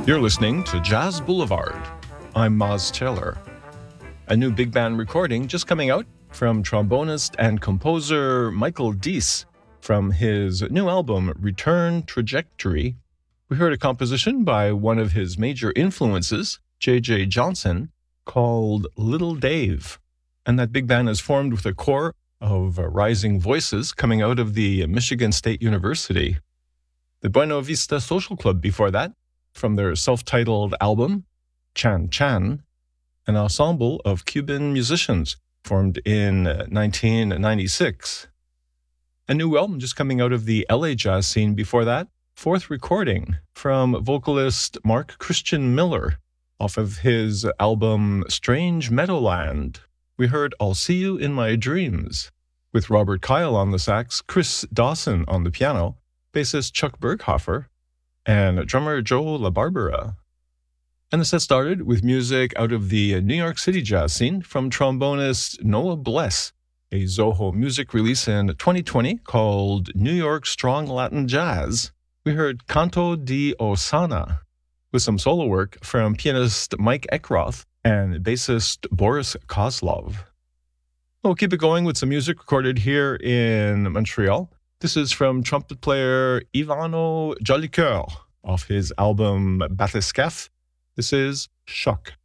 You're listening to Jazz Boulevard. I'm Maz Taylor. A new big band recording just coming out from trombonist and composer Michael Deese from his new album Return Trajectory. We heard a composition by one of his major influences, J.J. Johnson, called Little Dave. And that big band is formed with a core of rising voices coming out of the Michigan State University. The Buena Vista Social Club before that, from their self-titled album, Chan Chan, an ensemble of Cuban musicians formed in 1996. A new album just coming out of the LA jazz scene before that, fourth recording from vocalist Mark Christian Miller off of his album Strange Meadowland. We heard I'll See You in My Dreams, with Robert Kyle on the sax, Chris Dawson on the piano, bassist Chuck Berghofer, and drummer Joe LaBarbera. And the set started with music out of the New York City jazz scene from trombonist Noah Bless, a Zoho music release in 2020 called New York Strong Latin Jazz. We heard Canto di Osana, with some solo work from pianist Mike Eckroth and bassist Boris Kozlov. We'll keep it going with some music recorded here in Montreal. This is from trumpet player Ivano Jolicoeur off his album Batiscaf. This is Choc.